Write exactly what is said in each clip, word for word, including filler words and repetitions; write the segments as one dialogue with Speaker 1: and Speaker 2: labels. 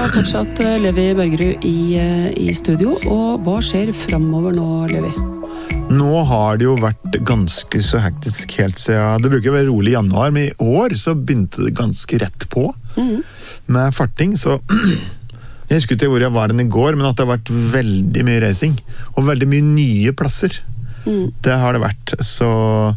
Speaker 1: har fortsatt Levi Bergerud i, i studio, og hva skjer fremover nå, Levi?
Speaker 2: Nå har det jo vært ganske så hektisk helt siden, det bruker å være rolig i januar, men i år så begynte det ganske rett på mm. med farting, så jeg husker ikke hvor jeg var den i går, men at det har vært veldig mye racing, og veldig mye nye plasser. Mm. Det har det vært, så...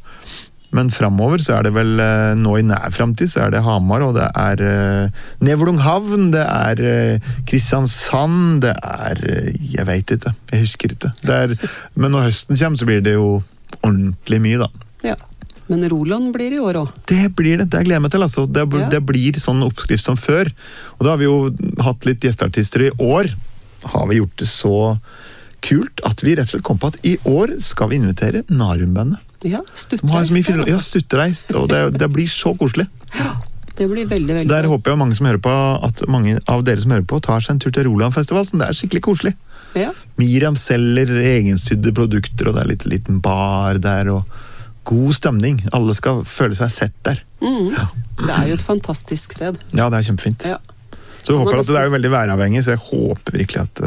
Speaker 2: Men fremover så er det vel nå i nær fremtid så er det Hamar, og det er uh, Nevlunghavn, det er uh, Kristiansand, det er uh, jeg vet ikke, jeg husker ikke. Det er, men når høsten kommer så blir det jo ordentlig mye da.
Speaker 1: Ja, men Roland blir i år også.
Speaker 2: Det blir det, det gleder jeg meg til altså. Det, ja. det blir sånn oppskrift som før. Og da har vi jo hatt litt gjesteartister i år. Har vi gjort det så kult at vi rett og slett kom på at i år skal vi invitere Narumbandet.
Speaker 1: Ja, stuttreist.
Speaker 2: Altså. Ja, stuttreist, og det, det blir så koselig.
Speaker 1: Ja, det blir veldig, veldig.
Speaker 2: Så der håper jeg mange som hører på, at mange av dere som hører på tar seg en tur til Rolandfestival, så det er skikkelig koselig.
Speaker 1: Ja.
Speaker 2: Miriam selger egensydde produkter, og det er litt liten bar der, og god stemning. Alle skal føle seg sett der.
Speaker 1: Mm.
Speaker 2: Ja.
Speaker 1: Det er jo et fantastisk sted.
Speaker 2: Ja, det er kjempefint.
Speaker 1: Ja.
Speaker 2: Så jeg håper at det er jo veldig væravhengig, så jeg håper virkelig at,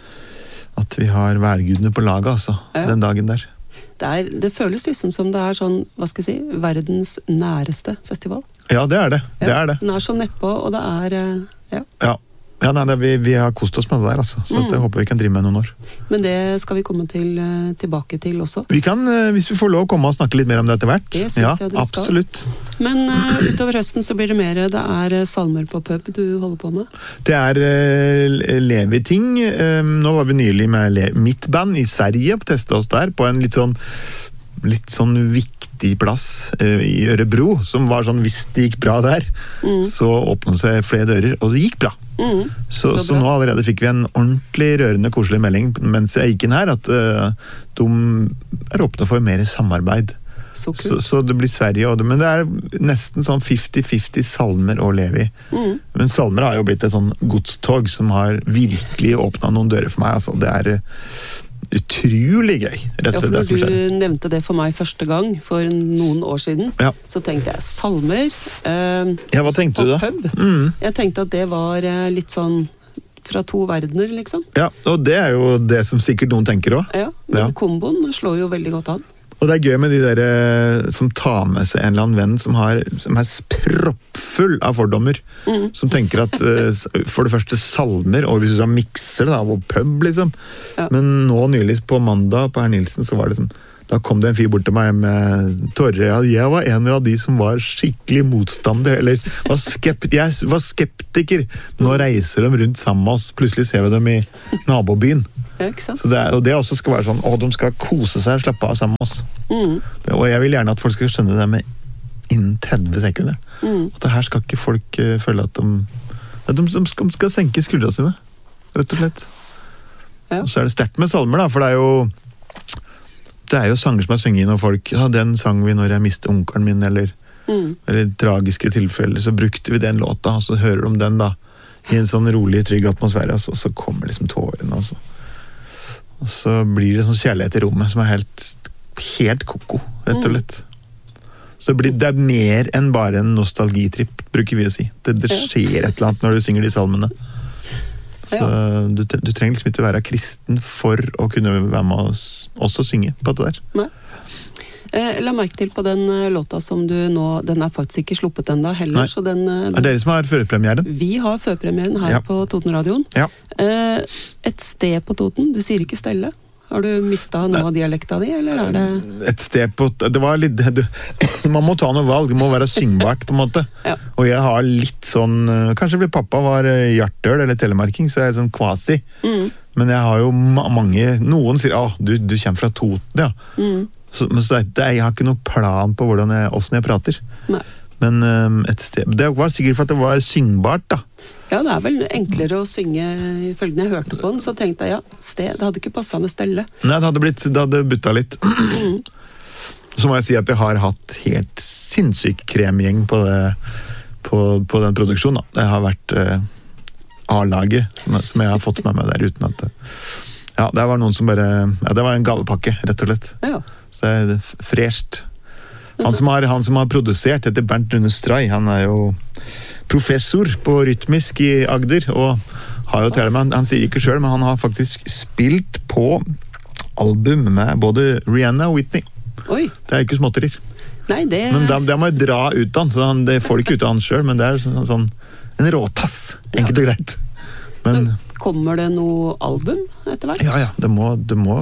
Speaker 2: at vi har værgudene på laget, altså, ja. Den dagen der.
Speaker 1: Det, er, det føles liksom som det er sånn, hva skal jeg si, verdens næreste festival.
Speaker 2: Ja, det er det. det,
Speaker 1: ja,
Speaker 2: er det.
Speaker 1: Den er så neppe, og det er, ja.
Speaker 2: Ja, ja nei, det, vi, vi har kost oss med det der, altså, så mm. det håper vi kan drive med noen år.
Speaker 1: Men det skal vi komme til, tilbake til også.
Speaker 2: Vi kan, hvis vi får lov å komme og snakke litt mer om det etter hvert.
Speaker 1: Det synes
Speaker 2: ja,
Speaker 1: jeg dere skal.
Speaker 2: Absolutt.
Speaker 1: Men uh, utover høsten så blir det mer, det er salmer på pub du holder på med?
Speaker 2: Det er uh, Levi-ting. Uh, nå var vi nylig med Le- mitt band i Sverige, på testet oss der, på en litt sånn litt sånn viktig plass uh, i Ørebro, som var sånn, hvis det gikk bra der, mm. så åpnet seg flere dører, og det gikk bra. Mm. Så, så, så nå allerede fikk vi en ordentlig rørende, koselig melding mens jeg gikk inn her, at uh, de er åpne for mer samarbeid.
Speaker 1: Så,
Speaker 2: så, så det blir Sverige, og det, men det er nesten sånn femti femti salmer og Levi. Mm. Men salmer har jo blitt et sånn godstog som har virkelig åpnet noen dører for meg, altså det er utrolig gøy, rett og slett.
Speaker 1: Ja,
Speaker 2: det som skjer.
Speaker 1: Du nevnte det for meg første gang for noen år siden,
Speaker 2: ja.
Speaker 1: Så tenkte jeg salmer eh,
Speaker 2: ja, hva tenkte du da?
Speaker 1: Pub.
Speaker 2: Mm.
Speaker 1: Jeg tenkte at det var eh, litt sånn fra to verdener, liksom.
Speaker 2: Ja, og det er jo det som sikkert noen tenker også.
Speaker 1: Ja, men
Speaker 2: ja.
Speaker 1: komboen slår jo veldig godt an.
Speaker 2: Og det er gøy med de der som tar med seg en eller annen venn som, har, som er proppfull av fordommer. Mm. Som tenker at for det første salmer, og hvis du sa mikser da, og pub liksom. Ja. Men nå nylig på mandag på Herr Nilsen så var det liksom, da kom det en fyr bort til meg med tårer. Jeg var en av de som var skikkelig motstander, eller var skeptiker. Jeg var skeptiker. Nå reiser de rundt sammen med oss. Plutselig ser vi dem i nabobyen.
Speaker 1: Ja, ikke sant?
Speaker 2: Så det, er, og det også skal være sånn, å, de skal kose seg og slappe av sammen med oss. Mm. Og jeg vil gjerne at folk skal skjønne det med innen tretti sekunder. Mm. At det her skal ikke folk uh, føle at de, at de, de, skal, de skal senke skuldra sine, rett og slett. Ja. Og så er det sterkt med salmer da, for det er jo det er jo sanger som er sunget når folk, ja, den sang vi når jeg mistet onkelen min, eller, mm. eller tragiske tilfeller, så brukte vi den låta, og så hører de den da, i en sånn rolig, trygg atmosfære, og så, så kommer liksom tårene, og så, og så blir det sånn kjærlighet i rommet, som er helt, helt koko, rett og slett. Så det, blir, det er mer enn bare en nostalgitripp, bruker vi å si. Det, det skjer et eller annet når du synger de salmene. Så du, du trenger liksom ikke være kristen for å kunne være med oss også synge på det der.
Speaker 1: Nei. Eh, la merke til på den uh, låta som du nå, den er faktisk ikke sluppet enda heller. Så den, uh, den,
Speaker 2: er dere som har førpremieren?
Speaker 1: Vi har førpremieren her ja. På Totenradioen.
Speaker 2: Ja.
Speaker 1: Eh, et sted på Toten, du sier ikke Stelle. Har du mistet noe av dialekta di, eller er det...
Speaker 2: Et sted på... Det var litt... Du, man må ta noe valg, det må være syngbart på en måte. Ja. Og jeg har litt sånn... Kanskje fordi pappa var hjartøl eller telemarking, så er jeg sånn kvasi. Mm. Men jeg har jo ma- mange... Noen sier, ah, du, du kommer fra Toten, ja. Mm. Så, men så det, jeg har ikke noen plan på hvordan jeg, hvordan jeg prater. Nei. Men um, et sted... Det var sikkert for at det var syngbart, da.
Speaker 1: Ja, det er vel enklere å synge ifølge når jeg hørte på den, så tenkte jeg, ja, sted, det hadde ikke passet med Stelle.
Speaker 2: Nei, det hadde blitt, det hadde butta litt. Mm. Så må jeg si at jeg har hatt helt sinnssyk kremgjeng på, det, på, på den produksjonen, da. Det har vært uh, A-laget som jeg har fått med meg der uten at... Ja, det var noen som bare... Ja, det var en gavepakke, rett og slett. Ja. Så det er fresht. Han som har, han som har produsert heter Bernt Rune Stray. Han er jo professor på rytmisk i Agder, og har jo til og med, han sier ikke selv, men han har faktisk spilt på album med både Rihanna og Whitney.
Speaker 1: Oi.
Speaker 2: Det er ikke småtterier.
Speaker 1: Nei, det...
Speaker 2: Men da, da må jeg dra ut han, så han, det får ikke ut av han selv, men det er sånn, sånn en råtass, enkelt og greit. Men,
Speaker 1: men kommer det noe album etter hvert?
Speaker 2: Ja, ja, det må, det må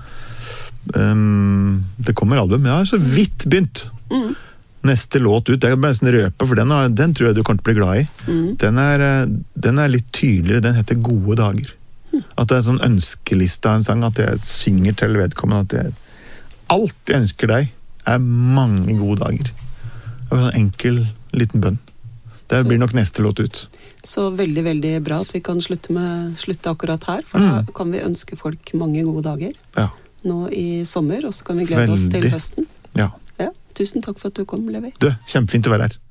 Speaker 2: um, det kommer album, ja, så vidt begynt. Mm. Neste låt ut, det kan jeg nesten røpe, for den, den tror jeg du kommer til å bli glad i. Mm. Den, er, den er litt tydeligere, den heter Gode dager. Mm. At det er sånn ønskeliste av en sang, at jeg synger til vedkommende, at jeg, alt jeg ønsker deg, er mange gode dager. Det er en enkel liten bønn. Det blir nok neste låt ut.
Speaker 1: Så veldig, veldig bra at vi kan slutte, med, slutte akkurat her, for mm. da kan vi ønske folk mange gode dager.
Speaker 2: Ja.
Speaker 1: Nå i sommer, og så kan vi glede veldig. oss til høsten.
Speaker 2: Ja.
Speaker 1: Ja. Tusen takk for at du kom, Levi.
Speaker 2: Du, kjempefint å være her.